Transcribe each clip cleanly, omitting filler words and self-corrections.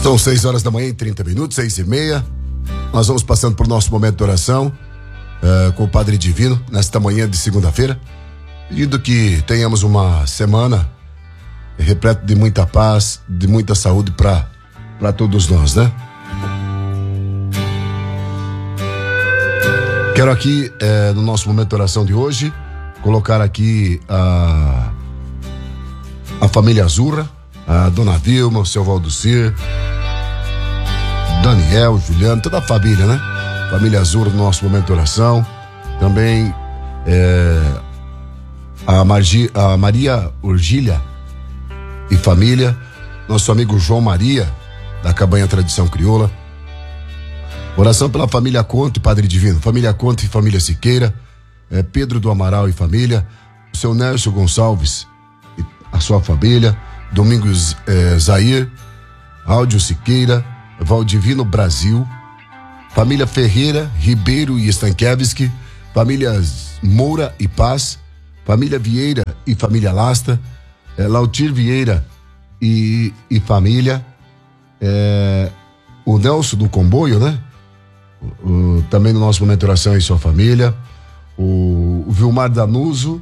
São 6 horas da manhã e 30 minutos, 6:30. Nós vamos passando por nosso momento de oração com o Padre Divino nesta manhã de segunda-feira, pedindo que tenhamos uma semana repleta de muita paz, de muita saúde para todos nós, né? Quero aqui, no nosso momento de oração de hoje, colocar aqui a família Azurra, a Dona Vilma, o seu Valdocir, Daniel, Juliano, toda a família, né? Família Azurra no nosso momento de oração. Também a Maria Urgília e família, nosso amigo João Maria, da Cabanha Tradição Crioula. Oração pela família Conte, Padre Divino, família Conte e família Siqueira, Pedro do Amaral e família, o seu Nércio Gonçalves e a sua família, Domingos Zair, Áudio Siqueira, Valdivino Brasil, família Ferreira, Ribeiro e Stankiewicz, famílias Moura e Paz, família Vieira e família Lasta, Lautir Vieira e família, o Nelson do Comboio, né? Também no nosso momento de oração e sua família, o Vilmar Danuso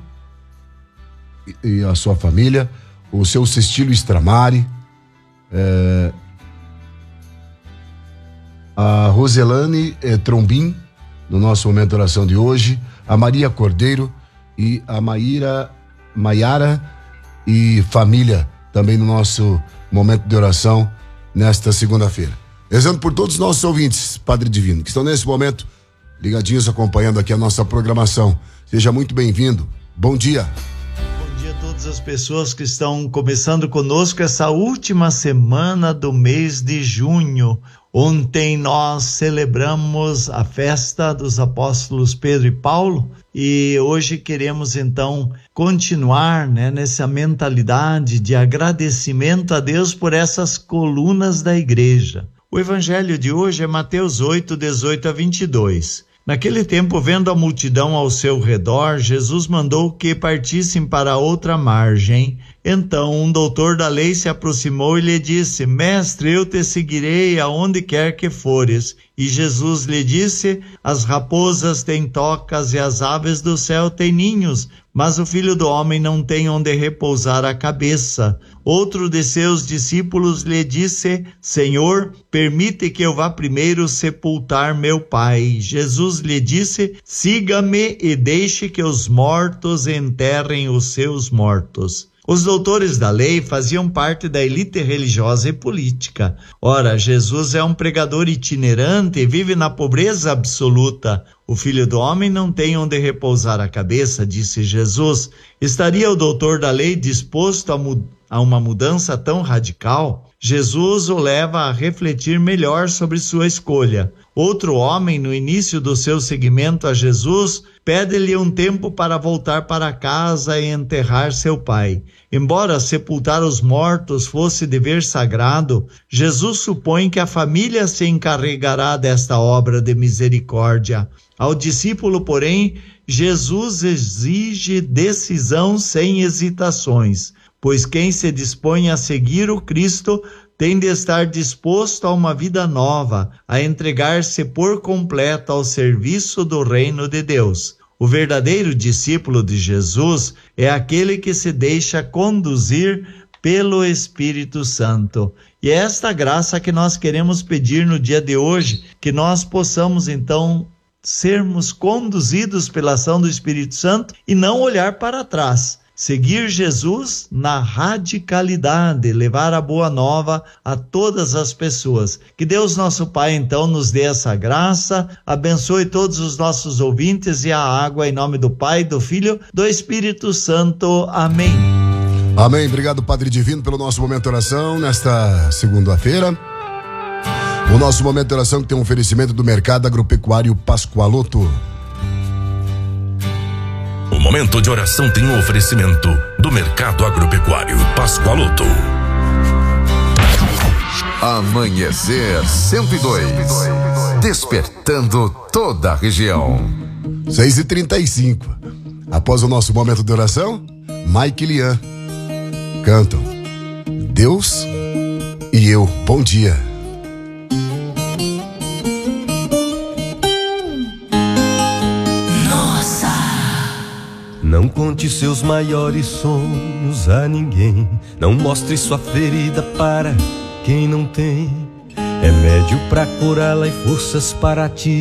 e a sua família, o seu Cestílio Stramari, a Roselane Trombin, no nosso momento de oração de hoje, a Maria Cordeiro e a Maiara e família, também no nosso momento de oração nesta segunda-feira. Rezando por todos os nossos ouvintes, Padre Divino, que estão nesse momento ligadinhos acompanhando aqui a nossa programação. Seja muito bem-vindo. Bom dia. Bom dia a todas as pessoas que estão começando conosco essa última semana do mês de junho. Ontem nós celebramos a festa dos apóstolos Pedro e Paulo e hoje queremos então continuar, né, nessa mentalidade de agradecimento a Deus por essas colunas da igreja. O evangelho de hoje é Mateus 8, 18 a 22. Naquele tempo, vendo a multidão ao seu redor, Jesus mandou que partissem para outra margem. Então, um doutor da lei se aproximou e lhe disse: Mestre, eu te seguirei aonde quer que fores. E Jesus lhe disse: As raposas têm tocas e as aves do céu têm ninhos, mas o Filho do Homem não tem onde repousar a cabeça. Outro de seus discípulos lhe disse: Senhor, permite que eu vá primeiro sepultar meu pai. Jesus lhe disse: Siga-me e deixe que os mortos enterrem os seus mortos. Os doutores da lei faziam parte da elite religiosa e política. Ora, Jesus é um pregador itinerante e vive na pobreza absoluta. O Filho do Homem não tem onde repousar a cabeça, disse Jesus. Estaria o doutor da lei disposto a uma mudança tão radical? Jesus o leva a refletir melhor sobre sua escolha. Outro homem, no início do seu seguimento a Jesus, pede-lhe um tempo para voltar para casa e enterrar seu pai. Embora sepultar os mortos fosse dever sagrado, Jesus supõe que a família se encarregará desta obra de misericórdia. Ao discípulo, porém, Jesus exige decisão sem hesitações, pois quem se dispõe a seguir o Cristo tem de estar disposto a uma vida nova, a entregar-se por completo ao serviço do reino de Deus. O verdadeiro discípulo de Jesus é aquele que se deixa conduzir pelo Espírito Santo. E é esta graça que nós queremos pedir no dia de hoje, que nós possamos então sermos conduzidos pela ação do Espírito Santo e não olhar para trás. Seguir Jesus na radicalidade, levar a boa nova a todas as pessoas. Que Deus nosso Pai então nos dê essa graça, abençoe todos os nossos ouvintes e a água em nome do Pai, do Filho, do Espírito Santo. Amém. Amém. Obrigado, Padre Divino, pelo nosso momento de oração nesta segunda-feira. O nosso momento de oração que tem um oferecimento do Mercado Agropecuário Pascoaloto. O momento de oração tem um oferecimento do Mercado Agropecuário Pascoaloto. Amanhecer 102. Despertando toda a região. 6h35. Após o nosso momento de oração, Mike e Lian cantam Deus e eu. Bom dia. Não conte seus maiores sonhos a ninguém. Não mostre sua ferida para quem não tem remédio pra curá-la e forças para ti